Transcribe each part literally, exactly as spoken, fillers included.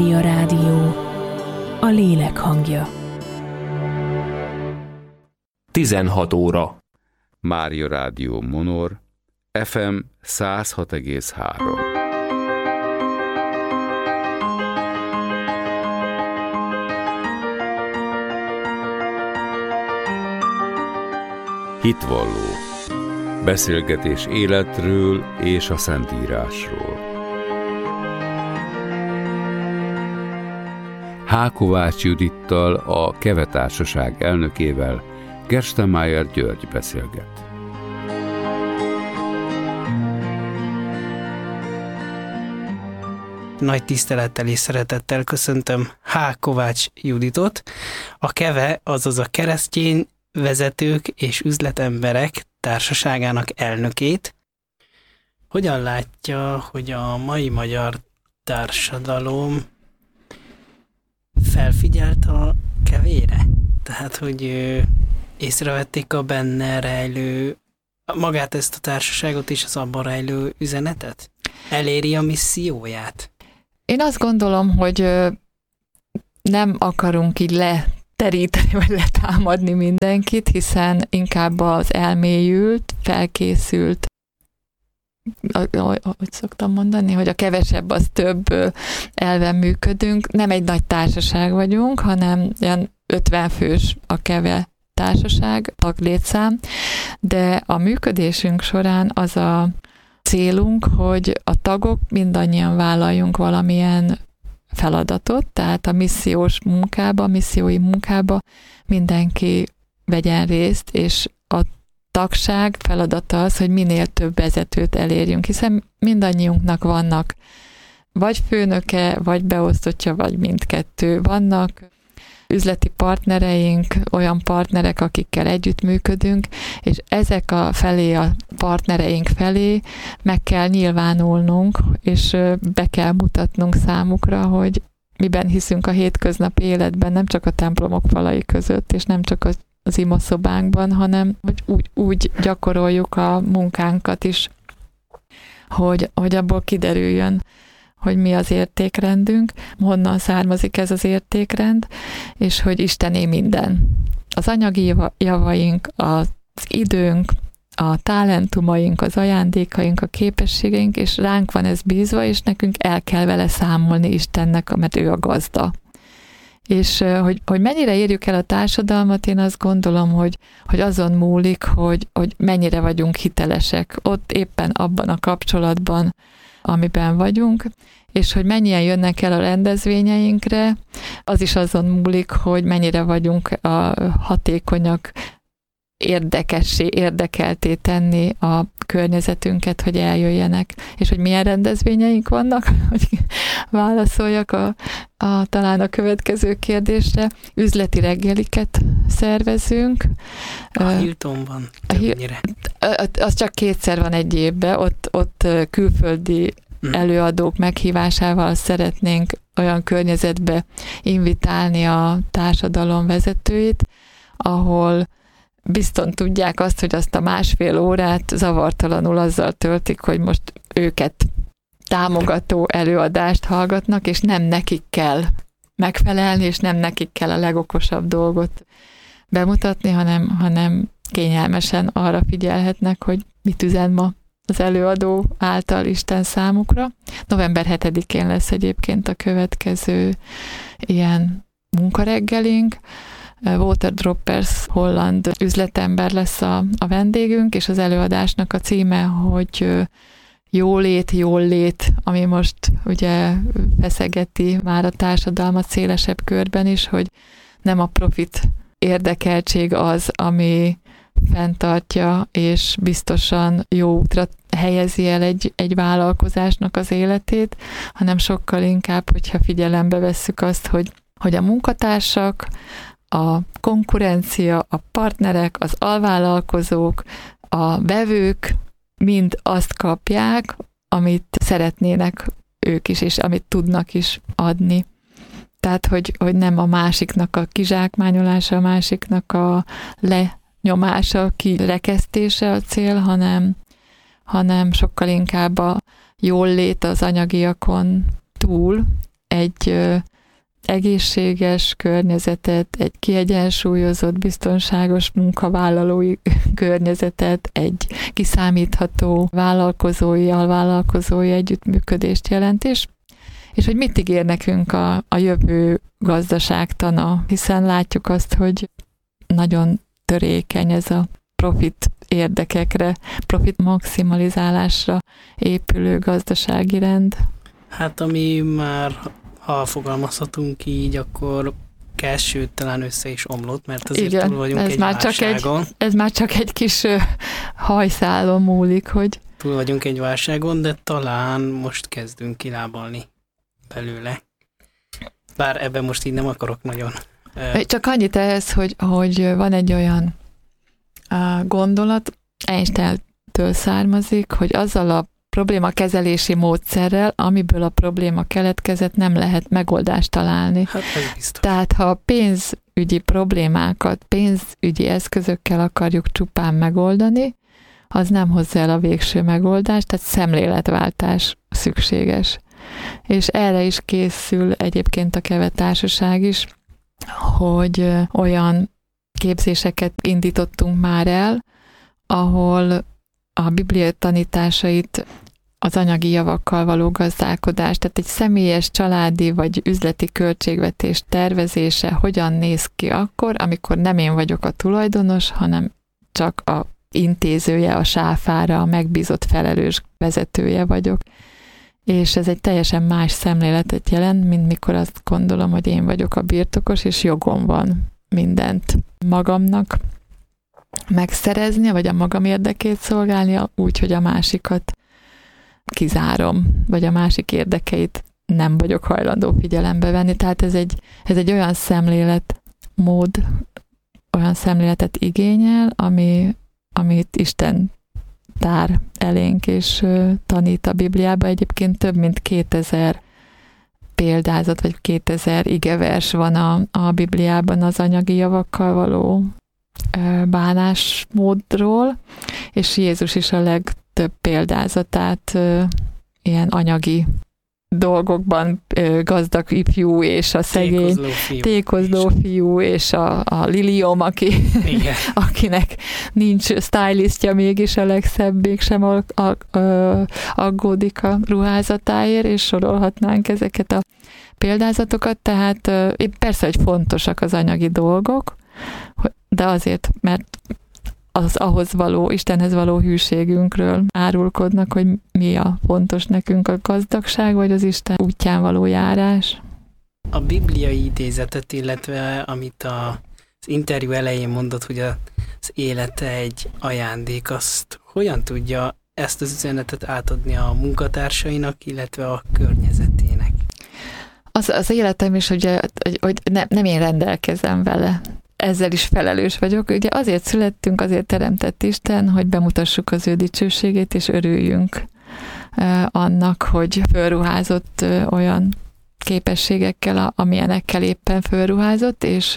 A rádió, a lélek hangja. tizenhat óra. Mária Rádió Monor, ef em száz hat egész három. Hitvalló. Beszélgetés életről és a Szentírásról. H. Kovács Judittal, a Keve Társaság elnökével Gerstenmaier György beszélget. Nagy tisztelettel és szeretettel köszöntöm H. Kovács Juditot, a Keve, azaz a Keresztény Vezetők és Üzletemberek Társaságának elnökét. Hogyan látja, hogy a mai magyar társadalom felfigyelt a kevére? Tehát, hogy észrevették a benne rejlő, magát ezt a társaságot és az abban rejlő üzenetet? Eléri a misszióját? Én azt gondolom, hogy nem akarunk így leteríteni, vagy letámadni mindenkit, hiszen inkább az elmélyült, felkészült, hogy szoktam mondani, hogy a kevesebb az több elven működünk. Nem egy nagy társaság vagyunk, hanem olyan ötven fős a Keve társaság, taglétszám, de a működésünk során az a célunk, hogy a tagok mindannyian vállaljunk valamilyen feladatot, tehát a missziós munkába, a missziói munkába mindenki vegyen részt, és a tagság feladata az, hogy minél több vezetőt elérjünk, hiszen mindannyiunknak vannak vagy főnöke, vagy beosztottja, vagy mindkettő. Vannak üzleti partnereink, olyan partnerek, akikkel együttműködünk, és ezek a felé, a partnereink felé meg kell nyilvánulnunk, és be kell mutatnunk számukra, hogy miben hiszünk a hétköznapi életben, nem csak a templomok falai között, és nem csak az az imaszobánkban, hanem hogy úgy, úgy gyakoroljuk a munkánkat is, hogy, hogy abból kiderüljön, hogy mi az értékrendünk, honnan származik ez az értékrend, és hogy Istené minden. Az anyagi javaink, az időnk, a talentumaink, az ajándékaink, a képességeink, és ránk van ez bízva, és nekünk el kell vele számolni Istennek, mert ő a gazda. És hogy, hogy mennyire érjük el a társadalmat, én azt gondolom, hogy, hogy azon múlik, hogy, hogy mennyire vagyunk hitelesek ott éppen abban a kapcsolatban, amiben vagyunk, és hogy mennyien jönnek el a rendezvényeinkre, az is azon múlik, hogy mennyire vagyunk a hatékonyak, érdekessé, érdekelté tenni a környezetünket, hogy eljöjjenek, és hogy milyen rendezvényeink vannak, hogy válaszoljak a, a, talán a következő kérdésre. Üzleti reggeliket szervezünk. A Hiltonban többnyire. Az csak kétszer van egy évben, ott, ott külföldi hmm. előadók meghívásával szeretnénk olyan környezetbe invitálni a társadalom vezetőit, ahol bizton tudják azt, hogy azt a másfél órát zavartalanul azzal töltik, hogy most őket támogató előadást hallgatnak, és nem nekik kell megfelelni, és nem nekik kell a legokosabb dolgot bemutatni, hanem, hanem kényelmesen arra figyelhetnek, hogy mit üzen ma az előadó által Isten számukra. november hetedikén lesz egyébként a következő ilyen munkareggelink. Waterdroppers holland üzletember lesz a, a vendégünk, és az előadásnak a címe, hogy jólét, jól lét, ami most ugye feszegeti már a társadalmat szélesebb körben is, hogy nem a profit érdekeltség az, ami fenntartja, és biztosan jó útra helyezi el egy, egy vállalkozásnak az életét, hanem sokkal inkább, hogyha figyelembe vesszük azt, hogy, hogy a munkatársak, a konkurencia, a partnerek, az alvállalkozók, a vevők mind azt kapják, amit szeretnének ők is, és amit tudnak is adni. Tehát, hogy, hogy nem a másiknak a kizsákmányolása, a másiknak a lenyomása, a kirekesztése a cél, hanem, hanem sokkal inkább a jól lét az anyagiakon túl egy egészséges környezetet, egy kiegyensúlyozott, biztonságos munkavállalói környezetet, egy kiszámítható vállalkozói, alvállalkozói együttműködést jelent, és, és hogy mit ígér nekünk a, a jövő gazdaságtana, hiszen látjuk azt, hogy nagyon törékeny ez a profit érdekekre, profit maximalizálásra épülő gazdasági rend. Hát ami már, ha fogalmazhatunk így, akkor kell, sőt, talán össze is omlott, mert azért igen, túl vagyunk ez egy már válságon. Csak egy, ez már csak egy kis hajszálon múlik, hogy... Túl vagyunk egy válságon, de talán most kezdünk kilábalni belőle. Bár ebben most így nem akarok nagyon... Csak annyit ehhez, hogy, hogy van egy olyan gondolat, Einsteintől származik, hogy azzal a problémakezelési módszerrel, amiből a probléma keletkezett, nem lehet megoldást találni. Hát ez biztos. Tehát ha a pénzügyi problémákat pénzügyi eszközökkel akarjuk csupán megoldani, az nem hozza el a végső megoldást, tehát szemléletváltás szükséges. És erre is készül egyébként a Keve Társaság is, hogy olyan képzéseket indítottunk már el, ahol a Biblia tanításait, az anyagi javakkal való gazdálkodás, tehát egy személyes, családi vagy üzleti költségvetés tervezése hogyan néz ki akkor, amikor nem én vagyok a tulajdonos, hanem csak a intézője a sáfára, a megbízott felelős vezetője vagyok. És ez egy teljesen más szemléletet jelent, mint mikor azt gondolom, hogy én vagyok a birtokos, és jogom van mindent magamnak megszerezni, vagy a magam érdekét szolgálni, úgy, hogy a másikat kizárom, vagy a másik érdekeit nem vagyok hajlandó figyelembe venni. Tehát ez egy, ez egy olyan szemléletmód, olyan szemléletet igényel, ami, amit Isten tár elénk, és tanít a Bibliában. Egyébként több mint kétezer példázat, vagy kétezer igevers van a, a Bibliában az anyagi javakkal való bánásmódról, és Jézus is a legtöbb példázatát ilyen anyagi dolgokban gazdag ifjú, és a szegény tékozló fiú, tékozló fiú és a, a liliom, aki, akinek nincs stylistja, mégis a legszebb, mégsem a, a, a, aggódik a ruházatáért, és sorolhatnánk ezeket a példázatokat, tehát persze, hogy fontosak az anyagi dolgok, de azért, mert az ahhoz való, Istenhez való hűségünkről árulkodnak, hogy mi a fontos nekünk, a gazdagság, vagy az Isten útján való járás. A bibliai idézetet, illetve amit a, az interjú elején mondott, hogy az élete egy ajándék, azt hogyan tudja ezt az üzenetet átadni a munkatársainak, illetve a környezetének? Az, az életem is, ugye, hogy ne, nem én rendelkezem vele. Ezzel is felelős vagyok. Ugye azért születtünk, azért teremtett Isten, hogy bemutassuk az ő dicsőségét, és örüljünk annak, hogy fölruházott olyan képességekkel, amilyenekkel éppen fölruházott, és,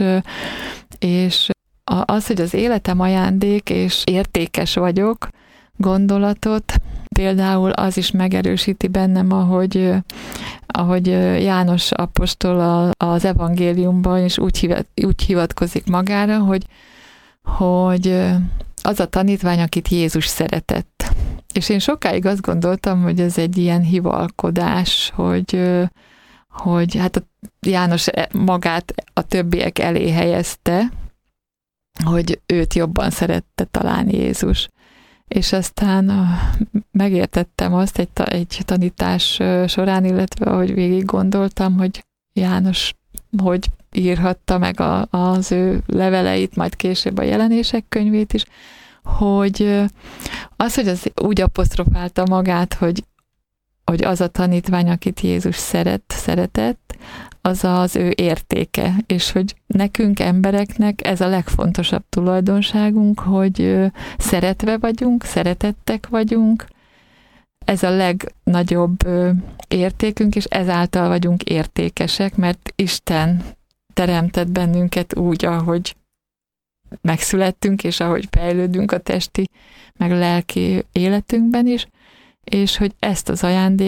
és az, hogy az életem ajándék, és értékes vagyok, gondolatot, például az is megerősíti bennem, ahogy, ahogy János apostol az evangéliumban is úgy, hivat, úgy hivatkozik magára, hogy, hogy az a tanítvány, akit Jézus szeretett. És én sokáig azt gondoltam, hogy ez egy ilyen hivalkodás, hogy, hogy hát a János magát a többiek elé helyezte, hogy őt jobban szerette talán Jézus. És aztán megértettem azt egy, egy tanítás során, illetve ahogy végig gondoltam, hogy János hogy írhatta meg a, az ő leveleit, majd később a Jelenések könyvét is, hogy az, hogy az úgy apostrofálta magát, hogy, hogy az a tanítvány, akit Jézus szeret, szeretett, az az ő értéke, és hogy nekünk, embereknek ez a legfontosabb tulajdonságunk, hogy szeretve vagyunk, szeretettek vagyunk, ez a legnagyobb értékünk, és ezáltal vagyunk értékesek, mert Isten teremtett bennünket úgy, ahogy megszülettünk, és ahogy fejlődünk a testi, meg lelki életünkben is, és hogy ezt az ajándékot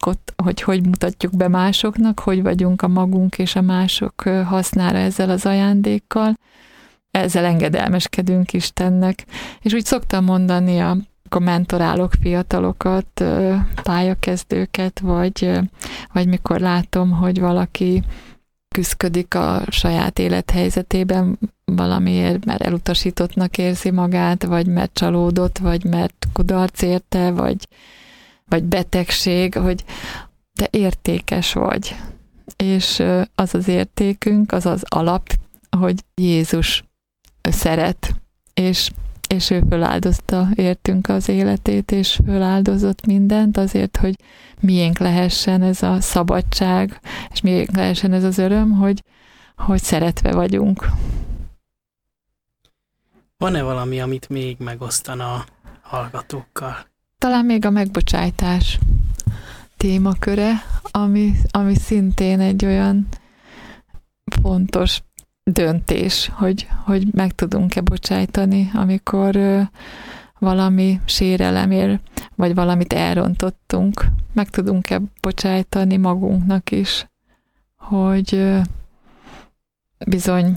ajándékot, hogy hogy mutatjuk be másoknak, hogy vagyunk a magunk és a mások hasznára ezzel az ajándékkal. Ezzel engedelmeskedünk Istennek. És úgy szoktam mondani, amikor mentorálok fiatalokat, pályakezdőket, vagy, vagy mikor látom, hogy valaki küszködik a saját élethelyzetében valamiért, mert elutasítottnak érzi magát, vagy mert csalódott, vagy mert kudarc érte, vagy, vagy betegség, hogy te értékes vagy. És az az értékünk, az az alap, hogy Jézus szeret, és, és ő föláldozta értünk az életét, és föláldozott mindent azért, hogy miénk lehessen ez a szabadság, és miénk lehessen ez az öröm, hogy, hogy szeretve vagyunk. Van-e valami, amit még megosztana a hallgatókkal? Talán még a megbocsájtás témaköre, ami, ami szintén egy olyan fontos döntés, hogy, hogy meg tudunk-e bocsájtani, amikor ö, valami sérelemért, vagy valamit elrontottunk, meg tudunk-e bocsájtani magunknak is, hogy ö, bizony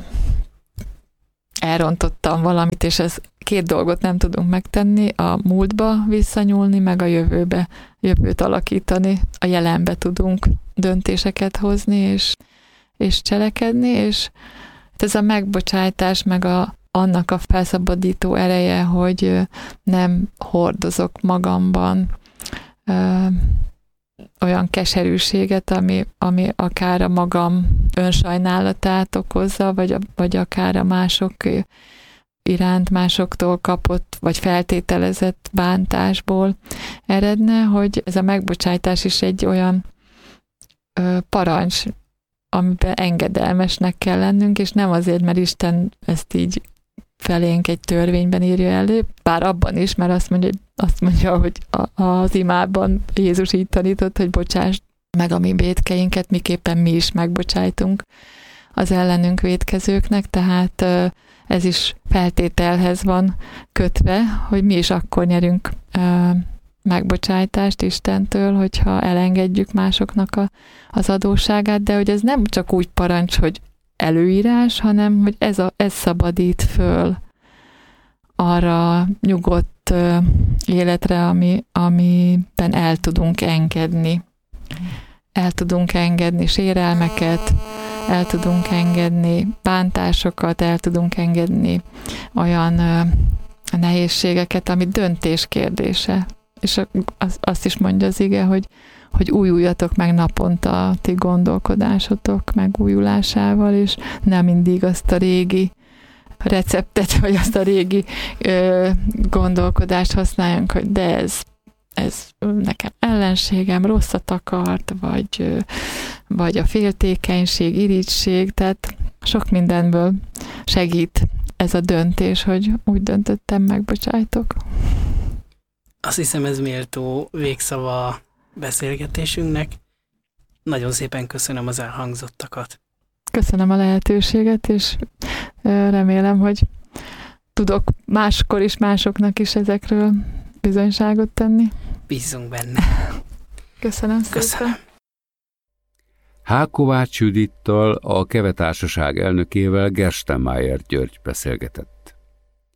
elrontottam valamit, és ez két dolgot nem tudunk megtenni, a múltba visszanyúlni, meg a jövőbe, jövőt alakítani, a jelenbe tudunk döntéseket hozni, és, és cselekedni, és ez a megbocsájtás, meg a, annak a felszabadító ereje, hogy nem hordozok magamban ö, olyan keserűséget, ami, ami akár a magam önsajnálatát okozza, vagy, a, vagy akár a mások iránt másoktól kapott, vagy feltételezett bántásból eredne, hogy ez a megbocsájtás is egy olyan ö, parancs, amiben engedelmesnek kell lennünk, és nem azért, mert Isten ezt így felénk egy törvényben írja elő, bár abban is, mert azt mondja, azt mondja hogy az imában Jézus így tanított, hogy bocsáss meg a mi vétkeinket, miképpen mi is megbocsájtunk az ellenünk vétkezőknek, tehát ez is feltételhez van kötve, hogy mi is akkor nyerünk megbocsájtást Istentől, hogyha elengedjük másoknak a, az adósságát, de hogy ez nem csak úgy parancs, hogy előírás, hanem hogy ez, a, ez szabadít föl arra nyugodt uh, életre, ami, amiben el tudunk engedni. El tudunk engedni sérelmeket, el tudunk engedni bántásokat, el tudunk engedni olyan uh, nehézségeket, ami döntés kérdése. És az, azt is mondja az ige, hogy, hogy újuljatok meg naponta a ti gondolkodásotok megújulásával, és nem mindig azt a régi receptet, vagy azt a régi ö, gondolkodást használjunk, hogy de ez, ez nekem ellenségem, rosszat akart, vagy, ö, vagy a féltékenység, irigység, tehát sok mindenből segít ez a döntés, hogy úgy döntöttem, megbocsájtok. Azt hiszem, ez méltó végszava a beszélgetésünknek. Nagyon szépen köszönöm az elhangzottakat. Köszönöm a lehetőséget, és remélem, hogy tudok máskor is, másoknak is ezekről bizonyságot tenni. Bízzunk benne. Köszönöm szépen. Köszönöm. H. Kovács Judittal, a Keve Társaság elnökével Gerstenmaier György beszélgetett.